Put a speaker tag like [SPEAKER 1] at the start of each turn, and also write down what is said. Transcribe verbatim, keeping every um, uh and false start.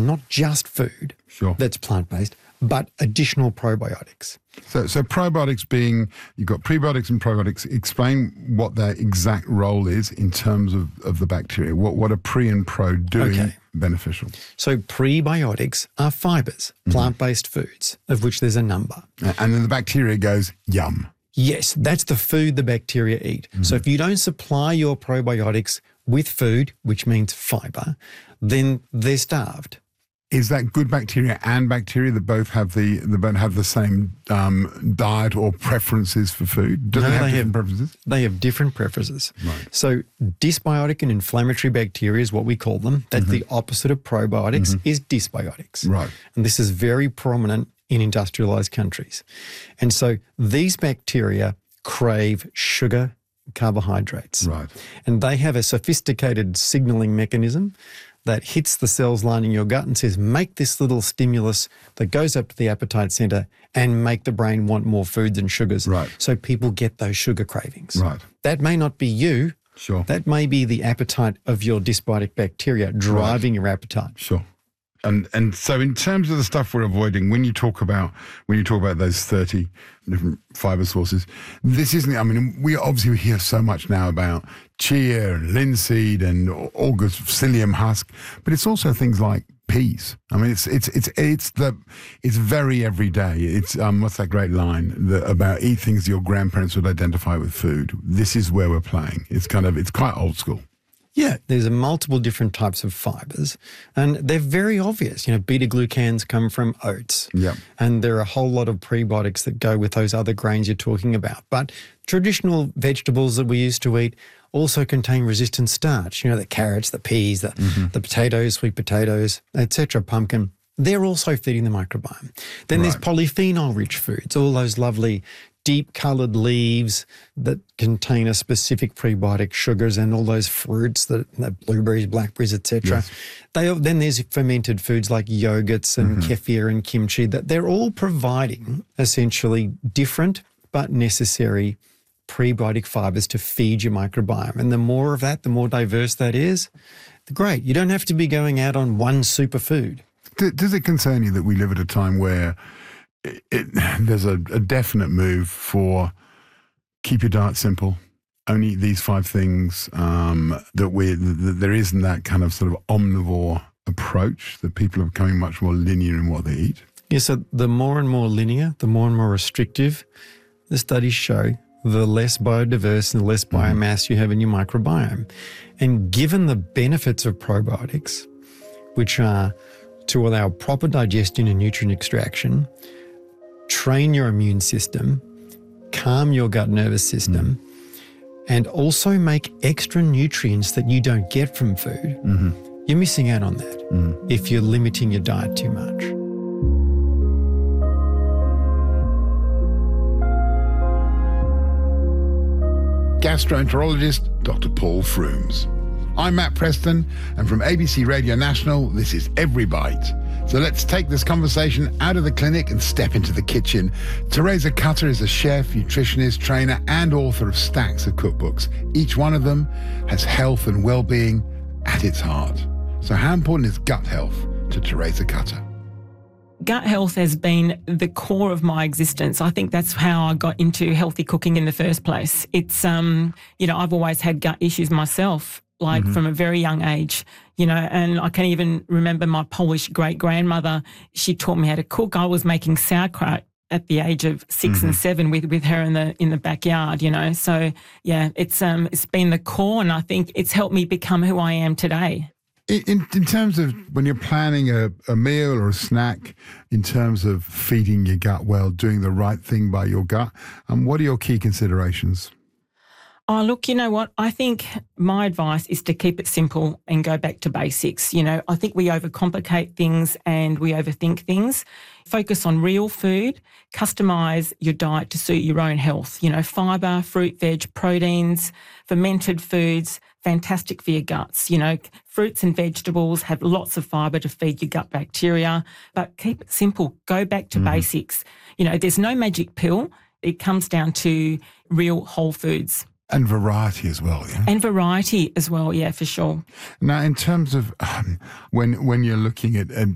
[SPEAKER 1] not just food
[SPEAKER 2] Sure.
[SPEAKER 1] that's plant-based, but additional probiotics.
[SPEAKER 2] So, so probiotics being, you've got prebiotics and probiotics. Explain what their exact role is in terms of, of the bacteria. What what are pre and pro doing
[SPEAKER 1] Okay.
[SPEAKER 2] beneficial?
[SPEAKER 1] So prebiotics are fibres,
[SPEAKER 2] Mm-hmm.
[SPEAKER 1] plant-based foods, of which there's a number.
[SPEAKER 2] And then the bacteria goes, yum.
[SPEAKER 1] Yes, that's the food the bacteria eat.
[SPEAKER 2] Mm-hmm.
[SPEAKER 1] So if you don't supply your probiotics with food, which means fibre, then they're starved.
[SPEAKER 2] Is that good bacteria and bacteria that both have the that both have the same um, diet or preferences for food? Do
[SPEAKER 1] No,
[SPEAKER 2] they have
[SPEAKER 1] they
[SPEAKER 2] different
[SPEAKER 1] have-
[SPEAKER 2] preferences?
[SPEAKER 1] They have different preferences.
[SPEAKER 2] Right.
[SPEAKER 1] So dysbiotic and inflammatory bacteria is what we call them. That's the opposite of probiotics, is dysbiotics.
[SPEAKER 2] Right.
[SPEAKER 1] And this is very prominent in industrialized countries. And so these bacteria crave sugar, carbohydrates.
[SPEAKER 2] Right.
[SPEAKER 1] And they have a sophisticated signaling mechanism that hits the cells lining your gut and says, make this little stimulus that goes up to the appetite center and make the brain want more foods and sugars.
[SPEAKER 2] Right.
[SPEAKER 1] So people get those sugar cravings.
[SPEAKER 2] Right.
[SPEAKER 1] That may not be you.
[SPEAKER 2] Sure.
[SPEAKER 1] That may be the appetite of your dysbiotic bacteria driving your appetite.
[SPEAKER 2] Sure. And and so in terms of the stuff we're avoiding, when you talk about when you talk about those thirty different fibre sources, this isn't. I mean, we obviously hear so much now about chia and linseed and August psyllium husk, but it's also things like peas. I mean, it's it's it's it's the it's very everyday. It's um, what's that great line that, about eat things your grandparents would identify with food. This is where we're playing. It's kind of it's quite old school.
[SPEAKER 1] Yeah, there's a multiple different types of fibres, and they're very obvious. You know, beta-glucans come from oats.
[SPEAKER 2] Yep.
[SPEAKER 1] And there are a whole lot of prebiotics that go with those other grains you're talking about. But traditional vegetables that we used to eat also contain resistant starch. You know, the carrots, the peas, the, the potatoes, sweet potatoes, et cetera, pumpkin. They're also feeding the microbiome. Then there's
[SPEAKER 2] Right.
[SPEAKER 1] polyphenol-rich foods, all those lovely deep-coloured leaves that contain a specific prebiotic sugars, and all those fruits, that the blueberries, blackberries, et cetera.
[SPEAKER 2] Yes.
[SPEAKER 1] They then there's fermented foods like yogurts and kefir and kimchi. That they're all providing essentially different but necessary prebiotic fibres to feed your microbiome. And the more of that, the more diverse that is, the great. You don't have to be going out on one superfood.
[SPEAKER 2] D- does it concern you that we live at a time where it, it, there's a, a definite move for keep your diet simple, only eat these five things, um, that we that there isn't that kind of sort of omnivore approach, that people are becoming much more linear in what they eat?
[SPEAKER 1] Yeah, so the more and more linear, the more and more restrictive the studies show, the less biodiverse and the less biomass you have in your microbiome. And given the benefits of probiotics, which are to allow proper digestion and nutrient extraction, train your immune system, calm your gut nervous system, and also make extra nutrients that you don't get from food, you're missing out on that if you're limiting your diet too much.
[SPEAKER 2] Gastroenterologist Doctor Paul Frooms. I'm Matt Preston, and from A B C Radio National, this is Every Bite. So let's take this conversation out of the clinic and step into the kitchen. Teresa Cutter is a chef, nutritionist, trainer, and author of stacks of cookbooks. Each one of them has health and well-being at its heart. So how important is gut health to Teresa Cutter?
[SPEAKER 3] Gut health has been the core of my existence. I think that's how I got into healthy cooking in the first place. It's, um, you know, I've always had gut issues myself, like mm-hmm. from a very young age, you know, and I can even remember my Polish great-grandmother, she taught me how to cook. I was making sauerkraut at the age of six mm-hmm. and seven with, with her in the in the backyard, you know. So, yeah, it's um it's been the core, and I think it's helped me become who I am today.
[SPEAKER 2] In, in terms of when you're planning a, a meal or a snack, in terms of feeding your gut well, doing the right thing by your gut, um, what are your key considerations?
[SPEAKER 3] Oh, look, you know what? I think my advice is to keep it simple and go back to basics. You know, I think we overcomplicate things and we overthink things. Focus on real food, customise your diet to suit your own health. You know, fibre, fruit, veg, proteins, fermented foods, fantastic for your guts. You know, fruits and vegetables have lots of fibre to feed your gut bacteria, but keep it simple. Go back to mm. basics. You know, there's no magic pill. It comes down to real whole foods.
[SPEAKER 2] And variety as well, yeah?
[SPEAKER 3] And variety as well, yeah, for sure.
[SPEAKER 2] Now, in terms of um, when when you're looking at, at